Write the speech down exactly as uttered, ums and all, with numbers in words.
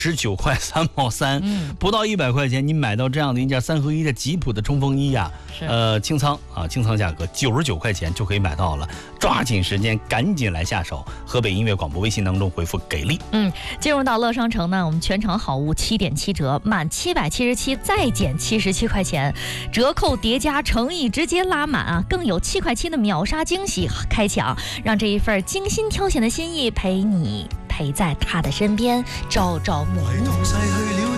十九块三毛三， 嗯， 不到一百块钱，你买到这样的一件三合一的吉普的冲锋衣呀、 是呃，清仓啊，清仓价格九十九块钱就可以买到了，抓紧时间，赶紧来下手。河北音乐广播微信当中回复“给力”。 嗯，进入到乐商城呢，我们全场好物七点七折，满七百七十七再减七十七块钱，折扣叠加，诚意直接拉满啊！更有七块七的秒杀惊喜开抢，让这一份精心挑选的心意陪你陪在他的身边，朝朝暮暮。